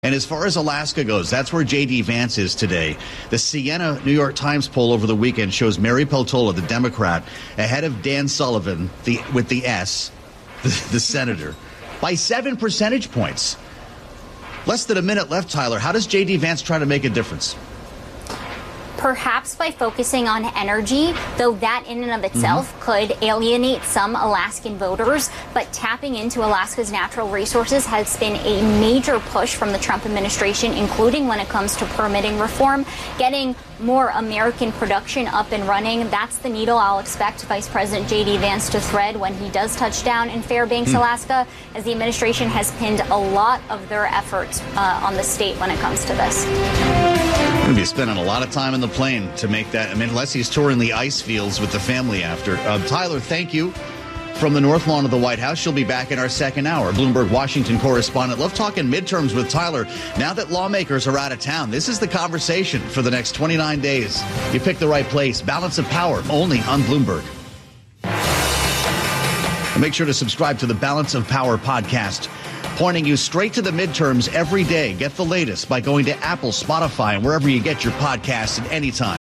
And as far as Alaska goes, that's where J.D. Vance is today. The Siena New York Times poll over the weekend shows Mary Peltola, the Democrat, ahead of Dan Sullivan, with the S, the senator, by 7 percentage points. Less than a minute left, Tyler. How does J.D. Vance try to make a difference? Perhaps by focusing on energy, though that in and of itself could alienate some Alaskan voters. But tapping into Alaska's natural resources has been a major push from the Trump administration, including when it comes to permitting reform, getting more American production up and running. That's the needle I'll expect Vice President J.D. Vance to thread when he does touch down in Fairbanks, Alaska, as the administration has pinned a lot of their efforts on the state when it comes to this. Going to be spending a lot of time in the plane to make that. I mean, unless he's touring the ice fields with the family after. Tyler, thank you from the North Lawn of the White House. She'll be back in our second hour. Bloomberg Washington correspondent. Love talking midterms with Tyler. Now that lawmakers are out of town, this is the conversation for the next 29 days. You pick the right place. Balance of Power, only on Bloomberg. And make sure to subscribe to the Balance of Power podcast, pointing you straight to the midterms every day. Get the latest by going to Apple, Spotify, and wherever you get your podcasts at any time.